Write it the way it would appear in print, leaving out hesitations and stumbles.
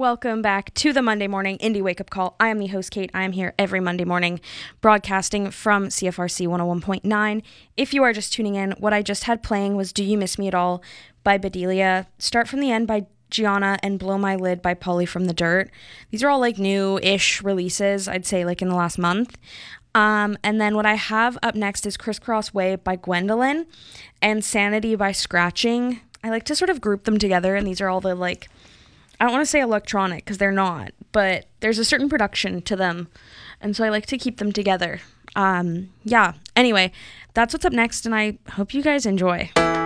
Welcome back to the Monday Morning Indie Wake Up Call. I am the host, Kate. I am here every Monday morning broadcasting from CFRC 101.9. If you are just tuning in, what I just had playing was Do You Miss Me At All by Bedelia, Start From The End by Gianna, and Blow My Lid by Polly from the Dirt. These are all like new-ish releases, I'd say like in the last month. And then what I have up next is Crisscross Way by Gwendolyn and Sanity by Scratching. I like to sort of group them together, and these are all the like, I don't want to say electronic because they're not, but there's a certain production to them, and so I like to keep them together. Anyway, that's what's up next, and I hope you guys enjoy.